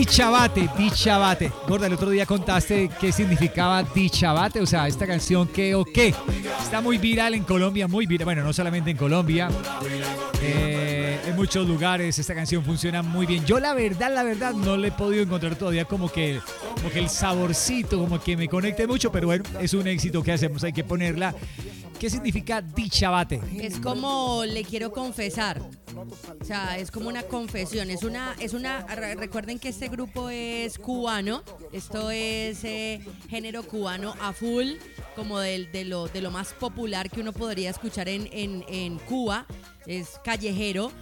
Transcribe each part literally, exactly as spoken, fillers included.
Dichabate, Dichabate. Gorda, el otro día contaste qué significaba Dichabate, o sea, esta canción qué o qué. Está muy viral en Colombia, muy viral, bueno, no solamente en Colombia, eh, en muchos lugares esta canción funciona muy bien. Yo la verdad, la verdad, no le he podido encontrar todavía como que, como que el saborcito, como que me conecte mucho, pero bueno, es un éxito que hacemos, hay que ponerla. ¿Qué significa Dichabate? Es como le quiero confesar. O sea, es como una confesión. Es una, es una. Recuerden que este grupo es cubano. Esto es eh, género cubano a full, como de, de, lo, de lo más popular que uno podría escuchar en, en, en Cuba. Es callejero.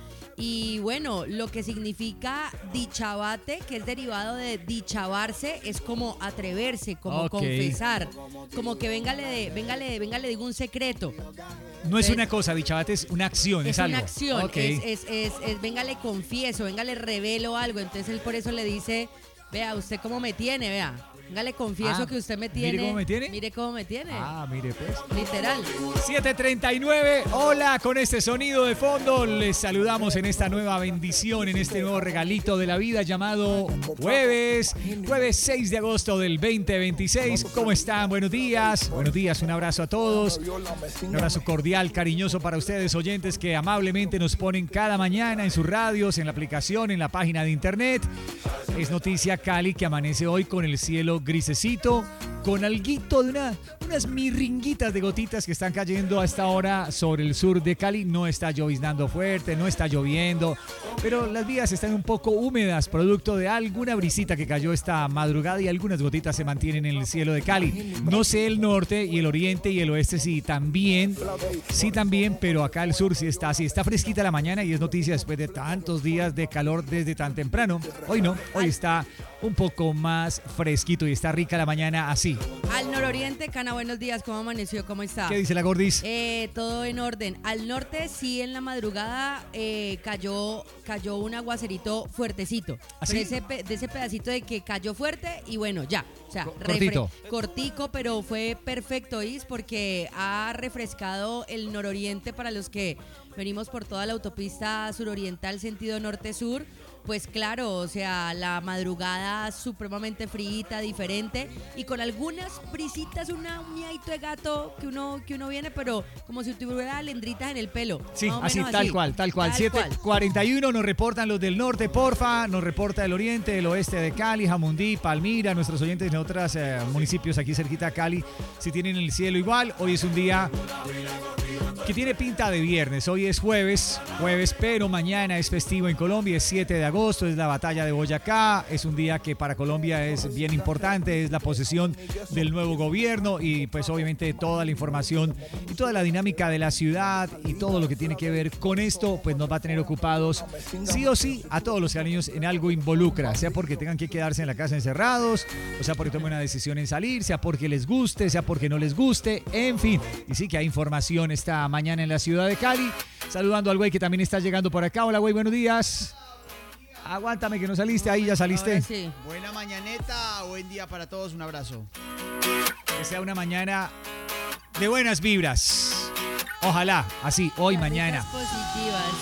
Y bueno, lo que significa dichabate, que es derivado de dichabarse, es como atreverse, como okay. confesar, como que véngale, de, véngale, véngale, digo un secreto. No es una cosa, dichabate es una acción, es, es algo. Es una acción, okay. es, es, es, es, véngale confieso, véngale revelo algo. Entonces él por eso le dice, vea, usted cómo me tiene, vea. Venga, le confieso ah, que usted me tiene. ¿Mire cómo me tiene? Mire cómo me tiene. Ah, mire pues. Literal. siete treinta y nueve, hola, con este sonido de fondo les saludamos en esta nueva bendición, en este nuevo regalito de la vida llamado jueves, jueves seis de agosto del veinte veintiséis. ¿Cómo están? Buenos días, buenos días, un abrazo a todos, un abrazo cordial, cariñoso para ustedes oyentes que amablemente nos ponen cada mañana en sus radios, en la aplicación, en la página de internet. Es noticia Cali que amanece hoy con el cielo grisecito, con alguito de una, unas mirringuitas de gotitas que están cayendo a esta hora sobre el sur de Cali. No está lloviznando fuerte, no está lloviendo, pero las vías están un poco húmedas, producto de alguna brisita que cayó esta madrugada y algunas gotitas se mantienen en el cielo de Cali. No sé el norte y el oriente y el oeste sí también, sí también, pero acá el sur sí está así. Está fresquita la mañana y es noticia después de tantos días de calor desde tan temprano. Hoy no, hoy está un poco más fresquito y está rica la mañana así. Al nororiente, Cana, buenos días, ¿cómo amaneció? ¿Cómo está? ¿Qué dice la Gordis? Eh, todo en orden. Al norte, sí, en la madrugada eh, cayó, cayó un aguacerito fuertecito. ¿Ah, sí? de, ese, de ese pedacito de que cayó fuerte y bueno, ya. O sea, cortito. Refre- cortico, pero fue perfecto, Is, porque ha refrescado el nororiente para los que venimos por toda la autopista suroriental, sentido norte-sur. Pues claro, o sea, la madrugada supremamente fríita, diferente y con algunas brisitas, una, un miadito de gato que uno, que uno viene, pero como si tuviera alendritas en el pelo. Sí, así, tal así. cual, tal cual. Tal siete cual. cuarenta y uno nos reportan los del norte, porfa, nos reporta el oriente, el oeste de Cali, Jamundí, Palmira, nuestros oyentes de otros eh, municipios aquí cerquita a Cali, si tienen el cielo igual. Hoy es un día que tiene pinta de viernes, hoy es jueves, jueves, pero mañana es festivo en Colombia, es siete de agosto, es la batalla de Boyacá, es un día que para Colombia es bien importante, es la posesión del nuevo gobierno y pues obviamente toda la información y toda la dinámica de la ciudad y todo lo que tiene que ver con esto, pues nos va a tener ocupados sí o sí a todos los caleños en algo involucra, sea porque tengan que quedarse en la casa encerrados, o sea porque tomen una decisión en salir, sea porque les guste, sea porque no les guste, en fin, y sí que hay información esta mañana en la ciudad de Cali. Saludando al güey que también está llegando por acá. Hola, güey, buenos días. Aguántame que no saliste, ahí ya saliste. Sí. Buena mañaneta, buen día para todos, un abrazo. Que sea una mañana de buenas vibras. Ojalá, así, hoy, Las mañana. vibras positivas.